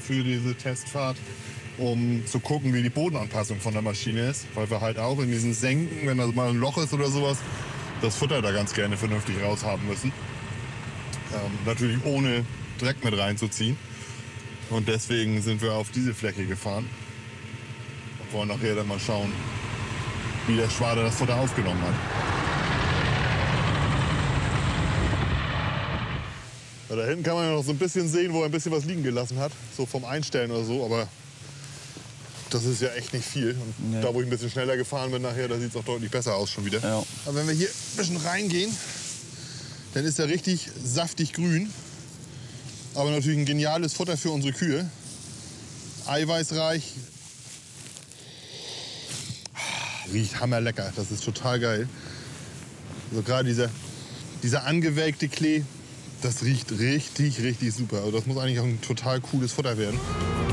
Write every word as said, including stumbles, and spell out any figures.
für diese Testfahrt, um zu gucken, wie die Bodenanpassung von der Maschine ist. Weil wir halt auch in diesen Senken, wenn da mal ein Loch ist oder sowas, das Futter da ganz gerne vernünftig raushaben müssen. Ähm, natürlich ohne Dreck mit reinzuziehen. Und deswegen sind wir auf diese Fläche gefahren. Und wollen nachher dann mal schauen, wie der Schwader das Futter aufgenommen hat. Ja, da hinten kann man ja noch so ein bisschen sehen, wo er ein bisschen was liegen gelassen hat. So vom Einstellen oder so, aber das ist ja echt nicht viel. Und Nee. da, wo ich ein bisschen schneller gefahren bin nachher, da sieht es auch deutlich besser aus schon wieder. Ja. Aber wenn wir hier ein bisschen reingehen, dann ist er richtig saftig grün. Aber natürlich ein geniales Futter für unsere Kühe. Eiweißreich. Riecht hammerlecker, das ist total geil. Also gerade dieser, dieser angewelkte Klee, das riecht richtig, richtig super. Also das muss eigentlich auch ein total cooles Futter werden.